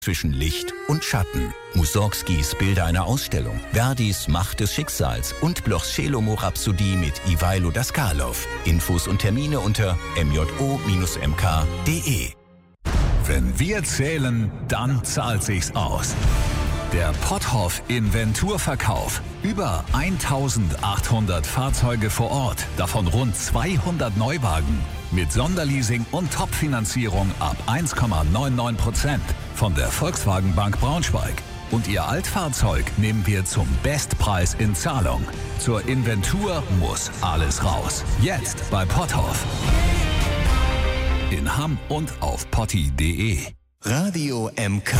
zwischen Licht und Schatten. Mussorgskis Bilder einer Ausstellung, Verdis Macht des Schicksals und Blochs Celomo-Rhapsodie mit Ivailo Daskalov. Infos und Termine unter mjo-mk.de. Wenn wir zählen, dann zahlt sich's aus. Der Potthoff Inventurverkauf. Über 1800 Fahrzeuge vor Ort, davon rund 200 Neuwagen. Mit Sonderleasing und Topfinanzierung ab 1,99% von der Volkswagen Bank Braunschweig. Und Ihr Altfahrzeug nehmen wir zum Bestpreis in Zahlung. Zur Inventur muss alles raus. Jetzt bei Potthoff. In Hamm und auf potti.de. Radio MK.